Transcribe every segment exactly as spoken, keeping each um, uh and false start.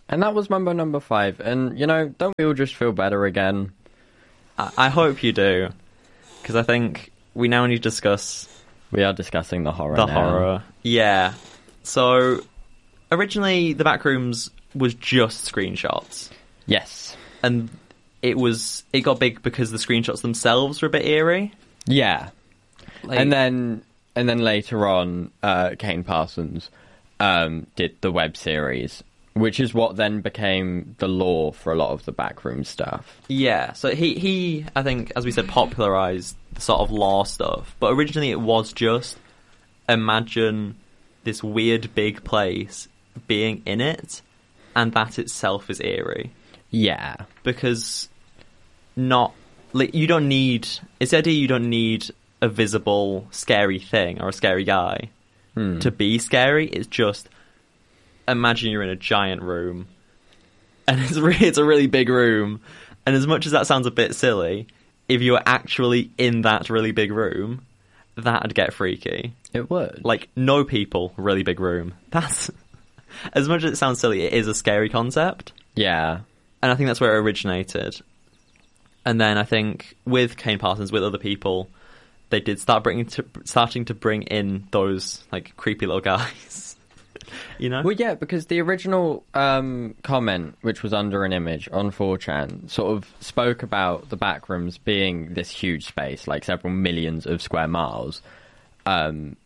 And that was Mumbo number five. And, you know, don't we all just feel better again? I, I hope you do. Because I think we now need to discuss... We are discussing the horror The now. horror. Yeah. So, originally, the Backrooms was just screenshots. Yes. And it was... It got big because the screenshots themselves were a bit eerie. Yeah. Like, And then and then later on, uh, Kane Parsons um, did the web series, which is what then became the lore for a lot of the backroom stuff. Yeah, so he, he, I think, as we said, popularised the sort of lore stuff. But originally it was just imagine this weird big place being in it, and that itself is eerie. Yeah. Because not... Like, you don't need... It's the idea you don't need a visible, scary thing or a scary guy Hmm. to be scary. It's just... Imagine you're in a giant room, and it's re- it's a really big room, and as much as that sounds a bit silly, if you were actually in that really big room, that'd get freaky. It would. Like, no people, really big room. That's... As much as it sounds silly, it is a scary concept, Yeah. and I think that's where it originated. And then I think with Kane Parsons, with other people, they did start bringing to, starting to bring in those, like, creepy little guys. You know? Well, yeah, because the original um, comment, which was under an image on four chan, sort of spoke about the backrooms being this huge space, like several millions of square miles. Um,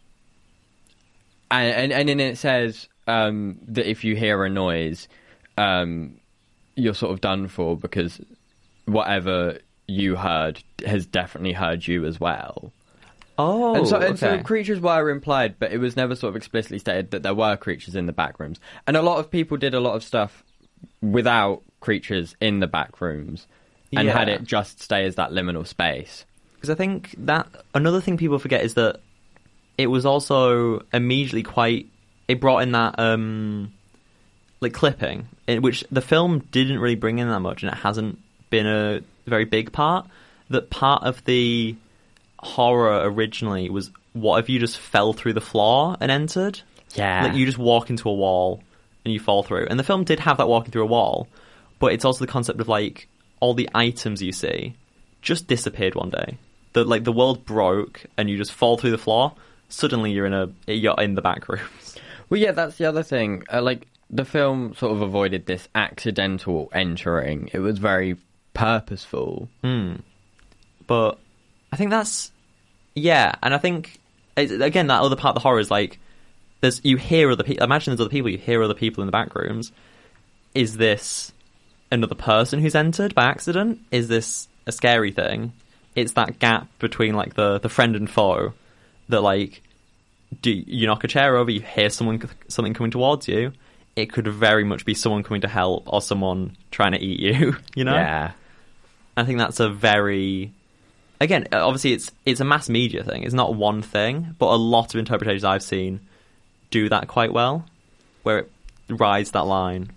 and, and, and then it says um, that if you hear a noise, um, you're sort of done for because whatever you heard has definitely heard you as well. Oh, And so, and okay. so creatures were implied, but it was never sort of explicitly stated that there were creatures in the back rooms. And a lot of people did a lot of stuff without creatures in the back rooms and Yeah. had it just stay as that liminal space. Because I think that another thing people forget is that it was also immediately quite... It brought in that, um, like, clipping, in which the film didn't really bring in that much, and it hasn't been a very big part. That part of the horror originally was, what if you just fell through the floor and entered? Yeah. Like, you just walk into a wall and you fall through. And the film did have that walking through a wall, but it's also the concept of, like, all the items you see just disappeared one day. The, like, the world broke and you just fall through the floor, suddenly you're in a you're in the back rooms. Well, yeah, that's the other thing. Uh, like, the film sort of avoided this accidental entering. It was very purposeful. Hmm. But I think that's... Yeah, and I think, it's- again, that other part of the horror is, like, there's you hear other people... Imagine there's other people, you hear other people in the back rooms. Is this another person who's entered by accident? Is this a scary thing? It's that gap between, like, the, the friend and foe that, like, do you knock a chair over, you hear someone something coming towards you, it could very much be someone coming to help or someone trying to eat you, you know? Yeah. I think that's a very... Again, obviously it's it's a mass media thing. It's not one thing, but a lot of interpretations I've seen do that quite well, where it rides that line.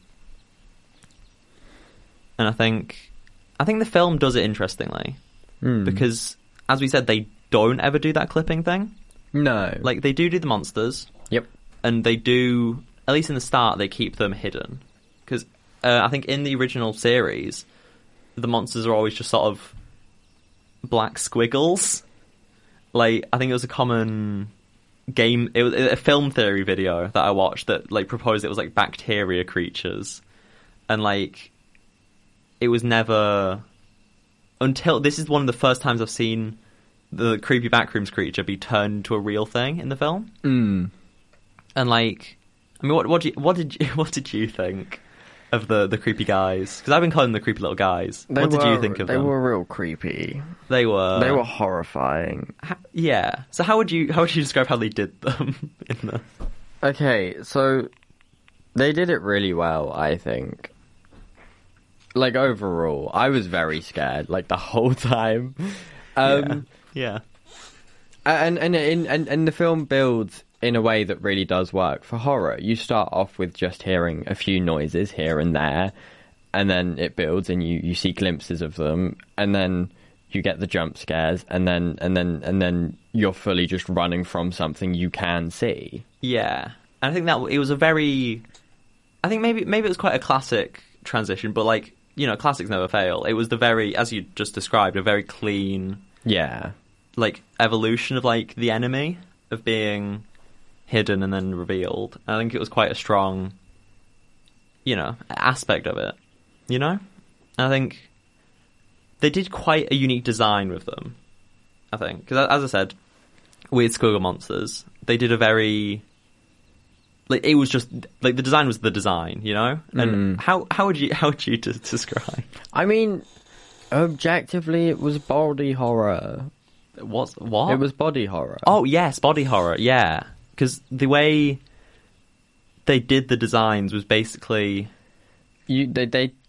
And I think I think the film does it interestingly, Hmm. because, as we said, they don't ever do that clipping thing. No. Like, they do do the monsters, Yep. and they do, at least in the start, they keep them hidden. Because uh, I think in the original series, the monsters are always just sort of black squiggles. Like, I think it was a common game, it was a film theory video that I watched that, like, proposed it was, like, bacteria creatures. And, like, it was never... Until... This is one of the first times I've seen the creepy backrooms creature be turned into a real thing in the film. Mm. And, like... I mean, what what, do you, what did you, what did you think of the, the creepy guys? Because I've been calling them the creepy little guys. They what did were- you think of they them? They were real creepy. They were... they were horrifying. Ha- yeah. So how would you how would you describe how they did them in the... Okay, so they did it really well, I think. Like, overall, I was very scared, like, the whole time. Um, yeah. and, and, and, and, and the film builds in a way that really does work for horror. You start off with just hearing a few noises here and there, and then it builds and you, you see glimpses of them, and then you get the jump scares, and then and then and then you're fully just running from something you can see. Yeah. And I think that it was a very I think maybe maybe it was quite a classic transition, but like you know, classics never fail. It was the very, as you just described, a very clean, yeah, like evolution of like the enemy of being hidden and then revealed. I think it was quite a strong, you know, aspect of it. You know, I think they did quite a unique design with them. I think because, as I said, with Squiggle Monsters, they did a very like it was just like the design was the design, you know. And Mm. how how would you how would you de- describe I mean, objectively, it was body horror. what's what It was body horror. Oh yes, body horror. Yeah, because the way they did the designs was basically you they they